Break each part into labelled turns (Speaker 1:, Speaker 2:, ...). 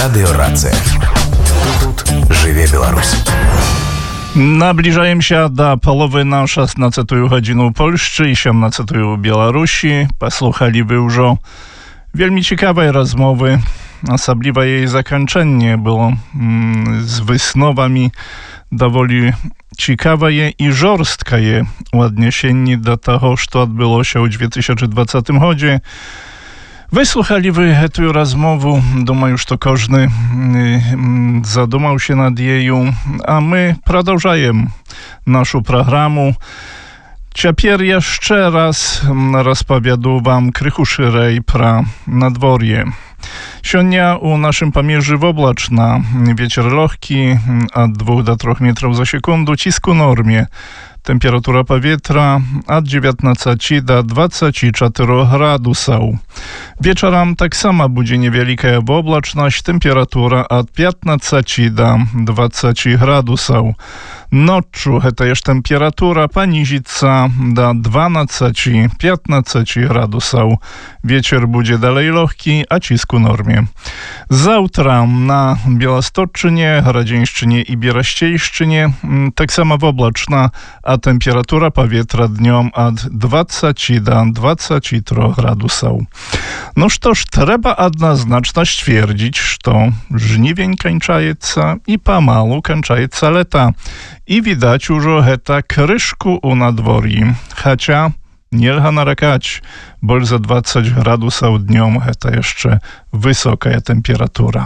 Speaker 1: Радыё Рацыя. Тут жыве Беларусь.
Speaker 2: Набліжаем się do połowy na 16 godzinę Polszczy i 17 Białorusi. Posłuchali wy już wielmi ciekawej rozmowy. Osobliwe jej zakończenie było z wysnowami dowoli ciekawe i żorstka je w odniesieniu do tego, co odbyło się w 2020 roku. Wysłuchali wy tę rozmowę, думаю, że każdy zadumał się nad jeju, a my продолжаем naszą programu. Ciapier jeszcze raz rozpowiadu wam krychu szerzej pra nadworje. Sionia u naszym pamierzy oblaczna, wiecier lohki, od 2 do 3 metrów za sekundę, cisku normie. Temperatura powietrza od 19 do 24 gradusów. Wieczorem tak samo będzie niewielka oblaczność, temperatura od 15 do 20 gradusów. Noczu to jest temperatura poniżyca do 12-15 gradusów. Wieczór będzie dalej lohki, a cisku normie. Zawtra na Białostoczczynie, Radzińszczynie i Bieraściejszczynie tak samo oblaczna, a temperatura powietrza dniom od 20 do 23 gradusów. No cóż, trzeba jednoznacznie stwierdzić, że żniwień kończaється i pomalu kończaється lata. I widać już heta kryszku u nadworii. Chociaż nie lcha narekać, bo za 20 gradusów dniom heta jeszcze wysoka temperatura.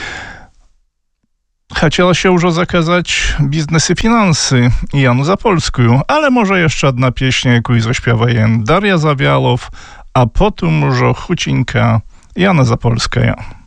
Speaker 2: Chciało się już zakazać biznes i finansy i Janu Zapolską, ale może jeszcze jedna pieśnia, jaką zaśpiewa Daria Zawialow, a potem może Hucinka Jana Zapolska.